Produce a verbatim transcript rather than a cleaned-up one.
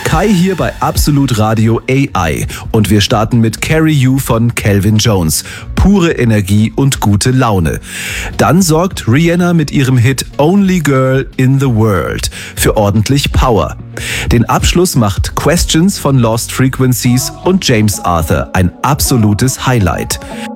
Kai hier bei Absolut Radio A I und wir starten mit Carry You von Calvin Jones. Pure Energie und gute Laune. Dann sorgt Rihanna mit ihrem Hit Only Girl in the World für ordentlich Power. Den Abschluss macht Questions von Lost Frequencies und James Arthur, ein absolutes Highlight.